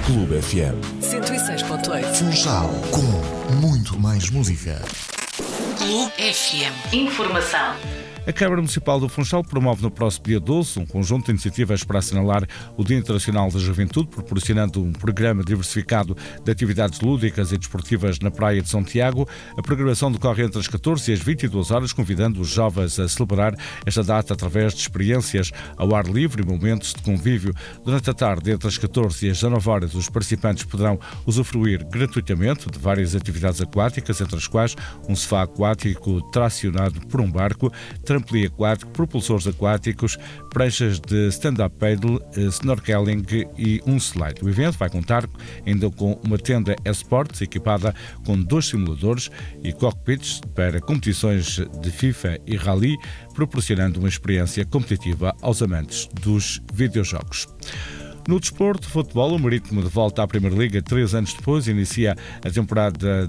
Clube FM 106.8. Funchal, com muito mais música. Clube FM. Informação. A Câmara Municipal do Funchal promove no próximo dia 12 um conjunto de iniciativas para assinalar o Dia Internacional da Juventude, proporcionando um programa diversificado de atividades lúdicas e desportivas na Praia de São Tiago. A programação decorre entre as 14 e as 22 horas, convidando os jovens a celebrar esta data através de experiências ao ar livre e momentos de convívio. Durante a tarde, entre as 14 e as 19 horas, os participantes poderão usufruir gratuitamente de várias atividades aquáticas, entre as quais um sofá aquático tracionado por um barco, trampolim aquático, propulsores aquáticos, pranchas de stand-up paddle, snorkeling e um slide. O evento vai contar ainda com uma tenda eSports equipada com 2 simuladores e cockpits para competições de FIFA e Rally, proporcionando uma experiência competitiva aos amantes dos videojogos. No desporto, futebol, o Marítimo de volta à Primeira Liga 3 anos depois inicia a temporada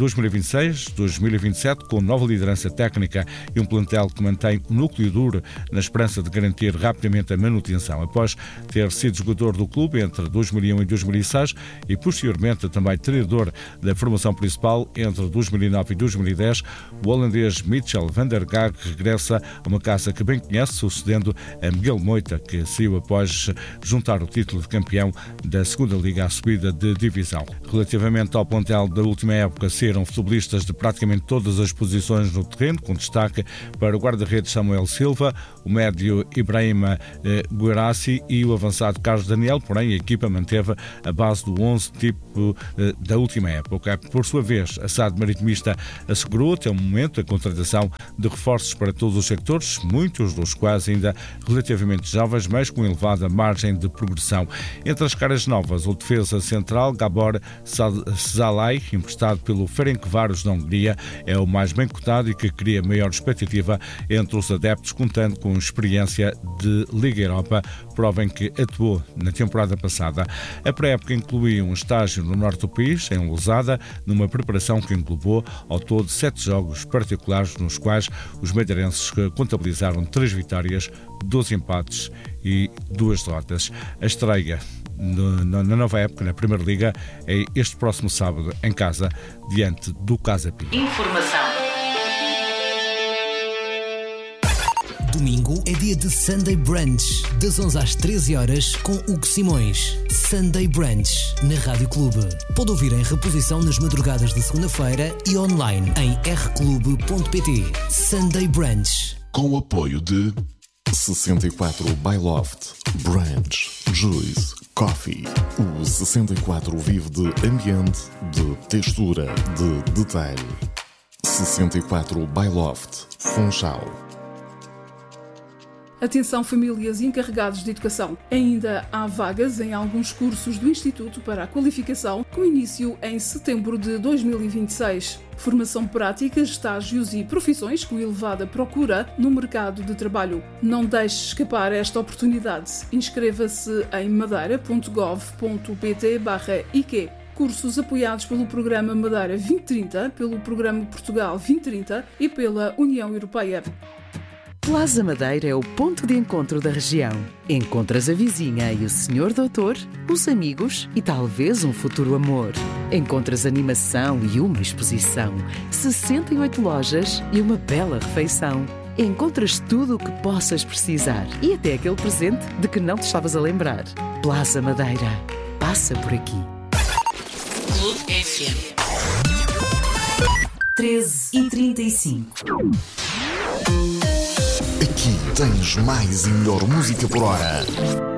2026-2027 com nova liderança técnica e um plantel que mantém o núcleo duro na esperança de garantir rapidamente a manutenção. Após ter sido jogador do clube entre 2001 e 2006 e posteriormente também treinador da formação principal entre 2009 e 2010, o holandês Mitchell van der Gaag regressa a uma casa que bem conhece, sucedendo a Miguel Moita, que saiu após juntar o título de campeão da segunda Liga à subida de divisão. Relativamente ao plantel da última época, saíram futebolistas de praticamente todas as posições no terreno, com destaque para o guarda-redes Samuel Silva, o médio Ibrahima Guirassi e o avançado Carlos Daniel, porém a equipa manteve a base do 11 tipo da última época. Por sua vez, a SAD Maritimista assegurou até o momento a contratação de reforços para todos os sectores, muitos dos quais ainda relativamente jovens, mas com elevada margem de progressão. Entre as caras novas, o defesa central Gabor Szalai, emprestado pelo Ferencváros da Hungria, é o mais bem cotado e que cria maior expectativa entre os adeptos, contando com experiência de Liga Europa, prova em que atuou na temporada passada. A pré-época incluía um estágio no norte do país, em Lousada, numa preparação que englobou ao todo 7 jogos particulares, nos quais os madeirenses contabilizaram 3 vitórias, 12 empates e 2 derrotas. A estreia na nova época, na Primeira Liga, é este próximo sábado, em casa, diante do Casa Pia. Informação. Domingo é dia de Sunday Brunch, das 11 às 13 horas, com Hugo Simões. Sunday Brunch, na Rádio Clube. Pode ouvir em reposição nas madrugadas de segunda-feira e online em rclube.pt. Sunday Brunch. Com o apoio de 64 by Loft, Branch, Juice, Coffee. O 64 vive de ambiente, de textura, de detalhe. 64 by Loft, Funchal. Atenção, famílias e encarregados de educação. Ainda há vagas em alguns cursos do Instituto para a Qualificação, com início em setembro de 2026. Formação prática, estágios e profissões com elevada procura no mercado de trabalho. Não deixe escapar esta oportunidade. Inscreva-se em madeira.gov.pt/IQ. Cursos apoiados pelo Programa Madeira 2030, pelo Programa Portugal 2030 e pela União Europeia. Plaza Madeira é o ponto de encontro da região. Encontras a vizinha e o senhor doutor, os amigos e talvez um futuro amor. Encontras animação e uma exposição, 68 lojas e uma bela refeição. Encontras tudo o que possas precisar e até aquele presente de que não te estavas a lembrar. Plaza Madeira. Passa por aqui. Clube FM. 13h35. Aqui tens mais e melhor música por hora.